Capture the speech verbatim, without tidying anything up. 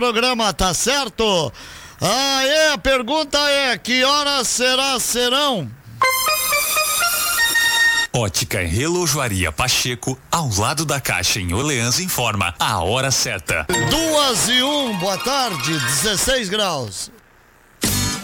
programa, tá certo? Ah, é, a pergunta é, que horas será, serão? Ótica e Relojoaria Pacheco, ao lado da Caixa em Orleans, informa a hora certa. Duas e um, boa tarde, dezesseis graus.